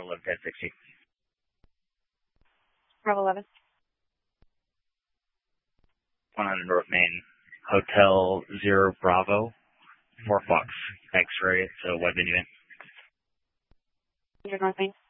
11 1060. Bravo 11. 100 North Main, Hotel 0 Bravo, 4 Fox, X-ray, so white minivan. 100 North Main.